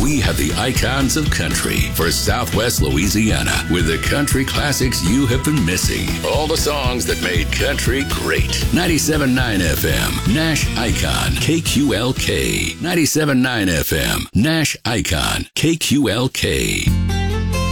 We have the icons of country for Southwest Louisiana with the country classics you have been missing. All the songs that made country great. 97.9 FM, Nash Icon, KQLK. 97.9 FM, Nash Icon, KQLK.